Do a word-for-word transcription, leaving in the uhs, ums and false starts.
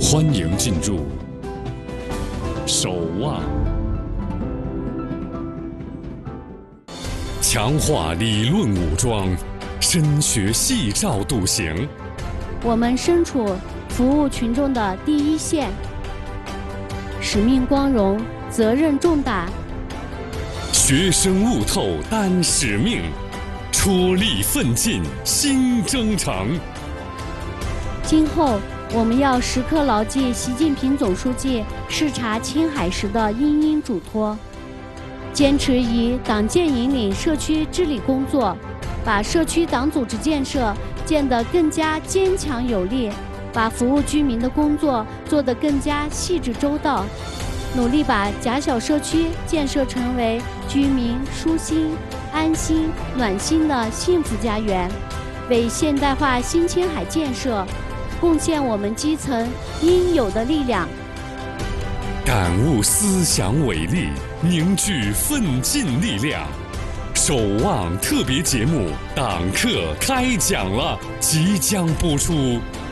欢迎进入《守望》，强化理论武装，深学细照笃行。 我们身处服务群众的第一线，使命光荣，责任重大。 学生悟透担使命，出力奋进新征程。 今后我们要时刻牢记习近平总书记视察青海时的殷殷嘱托，坚持以党建引领社区治理工作，把社区党组织建设建得更加坚强有力，把服务居民的工作做得更加细致周到，努力把狭小社区建设成为居民舒心、安心、暖心的幸福家园，为现代化新青海建设贡献我们基层应有的力量。 感悟思想伟力，凝聚奋进力量。守望特别节目《党课开讲了》即将播出。